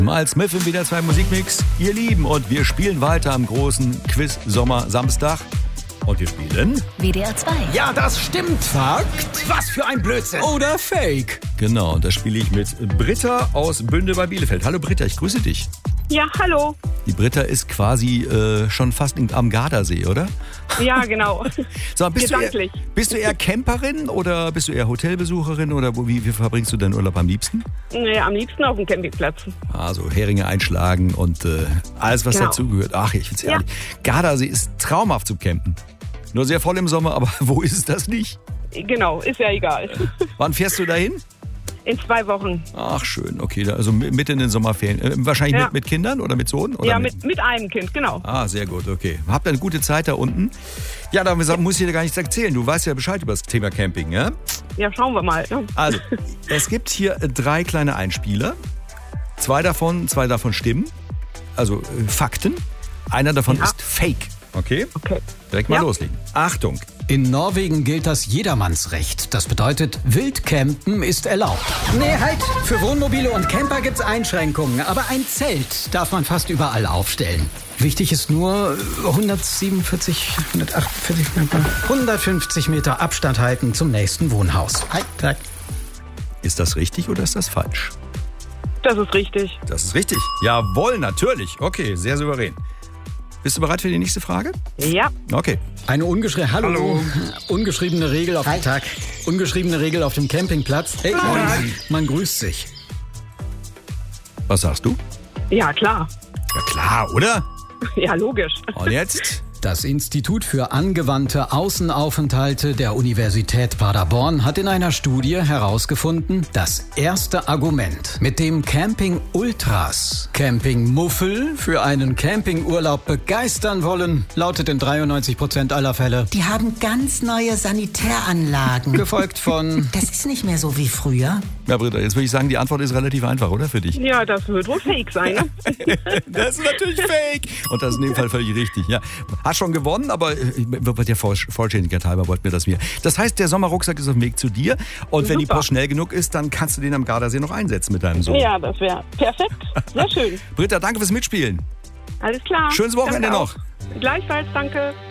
Mal Smith im WDR 2 Musikmix, ihr Lieben. Und wir spielen weiter am großen Quiz Sommer Samstag. Und wir spielen WDR 2. Ja, das stimmt. Fakt. Was für ein Blödsinn. Oder Fake. Genau, und da spiele ich mit Britta aus Bünde bei Bielefeld. Hallo Britta, ich grüße dich. Ja, hallo. Die Britta ist quasi schon fast am Gardasee, oder? Ja, genau. So, bist Gedanklich. du eher Camperin oder bist du eher Hotelbesucherin oder wie verbringst du deinen Urlaub am liebsten? Ja, am liebsten auf dem Campingplatz. Also Heringe einschlagen und alles, was Genau. dazugehört. Ach, ich find's ehrlich. Gardasee ist traumhaft zu campen. Nur sehr voll im Sommer, aber wo ist das nicht? Genau, ist ja egal. Wann fährst du dahin? In 2 Wochen. Ach, schön. Okay, also mitten in den Sommerferien. Wahrscheinlich Ja. mit Kindern oder mit Sohn? Oder Ja, mit einem Kind, genau. Ah, sehr gut, okay. Habt eine gute Zeit da unten. Ja, da muss ich dir gar nichts erzählen. Du weißt ja Bescheid über das Thema Camping, ja? Ja, schauen wir mal. Also, es gibt hier 3 kleine Einspieler. Zwei davon stimmen. Also Fakten. Einer davon Ja. ist Fake. Okay? Okay. Direkt mal Ja. loslegen. Achtung. In Norwegen gilt das Jedermannsrecht. Das bedeutet, Wildcampen ist erlaubt. Nee, halt! Für Wohnmobile und Camper gibt's Einschränkungen. Aber ein Zelt darf man fast überall aufstellen. Wichtig ist nur 150 Meter Abstand halten zum nächsten Wohnhaus. Halt. Ist das richtig oder ist das falsch? Das ist richtig. Das ist richtig. Jawohl, natürlich. Okay, sehr souverän. Bist du bereit für die nächste Frage? Ja. Okay. Eine ungeschriebene Regel auf dem Tag. Ungeschriebene Regel auf dem Campingplatz. Hey, man grüßt sich. Was sagst du? Ja, klar. Ja klar, oder? Ja, logisch. Und jetzt? Das Institut für angewandte Außenaufenthalte der Universität Paderborn hat in einer Studie herausgefunden, das erste Argument, mit dem Camping-Ultras Camping-Muffel für einen Campingurlaub begeistern wollen, lautet in 93% aller Fälle. Die haben ganz neue Sanitäranlagen. Gefolgt von... Das ist nicht mehr so wie früher. Ja, Britta, jetzt würde ich sagen, die Antwort ist relativ einfach, oder? Für dich. Ja, das wird wohl fake sein, ne? Das ist natürlich fake. Und das ist in dem Fall völlig richtig. Ja. Hast schon gewonnen, aber der Vollständigkeit halber wollten wir das mir. Das heißt, der Sommerrucksack ist auf dem Weg zu dir. Und wenn die Super. Post schnell genug ist, dann kannst du den am Gardasee noch einsetzen mit deinem Sohn. Ja, das wäre perfekt. Sehr schön. Britta, danke fürs Mitspielen. Alles klar. Schönes Wochenende Danke noch. auch. Gleichfalls, danke.